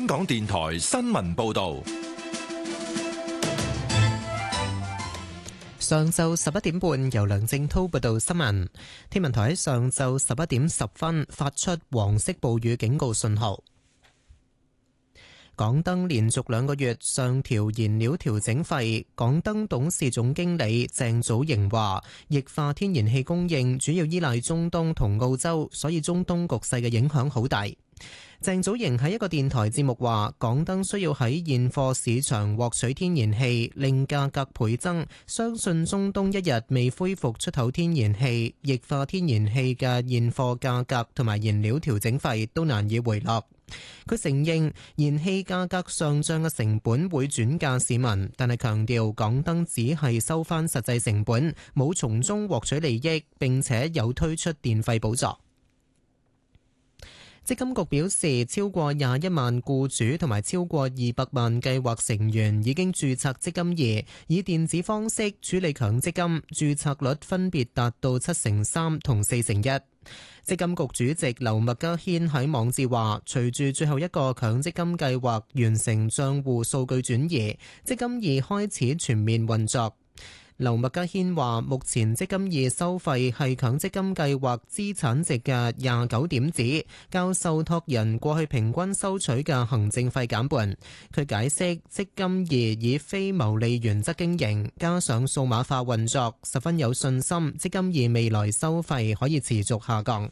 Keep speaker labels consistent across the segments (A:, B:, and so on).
A: 香港電台新聞報道。
B: 上晝11點半，由梁正滔報道新聞。天文台喺上晝11點10分發出黃色暴雨警告信號。港燈連續2個月上調燃料調整費，港燈董事總經理鄭祖瑩話：液化天然氣供應主要依賴中東同澳洲，所以中東局勢嘅影響好大。鄭祖瑩喺一個電台節目話，港燈需要喺現貨市場獲取天然氣，令價格倍增。相信中東一日未恢復出口天然氣，液化天然氣嘅現貨價格同埋燃料調整費都難以回落。佢承認燃氣價格上漲嘅成本會轉嫁市民，但係強調港燈只係收返實際成本，冇從中獲取利益，並且有推出電費補助。積金局表示，超過21萬僱主同埋超過200萬計劃成員已經註冊積金易，以電子方式處理強積金，註冊率分別達到73%同4%。積金局主席劉麥嘉軒喺網誌話，隨住最後一個強積金計劃完成帳戶數據轉移，積金易開始全面運作。劉麥嘉軒話，目前積金易收費係強積金計劃資產值嘅29點子，較受託人過去平均收取嘅行政費減半。佢解釋，積金易以非牟利原則經營，加上數碼化運作，十分有信心積金易未來收費可以持續下降。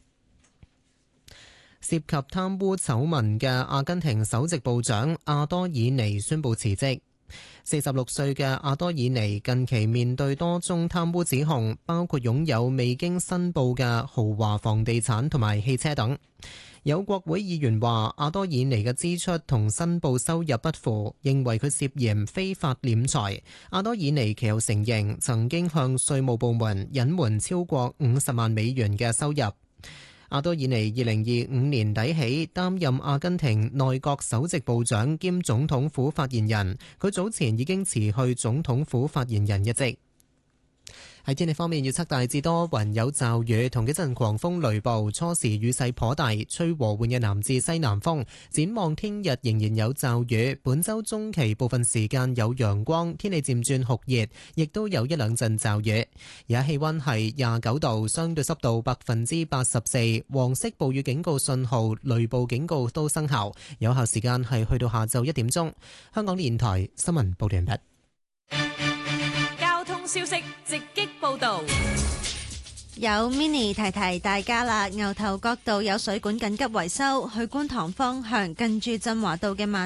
B: 涉及貪污醜聞嘅阿根廷首席部長阿多爾尼宣布辭職。46歲嘅阿多爾尼近期面對多宗貪污指控，包括擁有未經申報嘅豪華房地產同埋汽車等。有國會議員話阿多爾尼嘅支出同申報收入不符，認為佢涉嫌非法斂財。阿多爾尼其後承認曾經向稅務部門隱瞞超過50萬美元嘅收入。阿多爾尼2025年底起擔任阿根廷內閣首席部長兼總統府發言人，佢早前已經辭去總統府發言人一職。喺天氣方面，預測大致多雲有驟雨同幾陣狂風雷暴，初時雨勢頗大，吹和緩嘅南至西南風。展望聽日仍然有驟雨，本週中期部分時間有陽光，天氣漸轉酷熱，亦都有一兩陣驟雨。而家氣溫係29度，相對濕度84%，黃色暴雨警告信號、雷暴警告都生效，有效時間係去到下晝1點鐘。香港電台新聞報道完畢。
C: 消息直擊報道，
D: 有 Mini 提提大家啦，牛頭角道有水管緊急維修，去觀塘方向近住振華道嘅慢